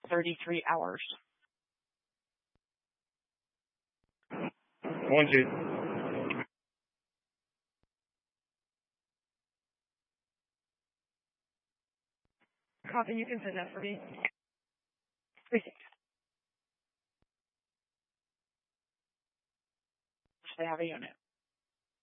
33 hours. 1-2. Copy, you can send that for me. Received. They have a unit.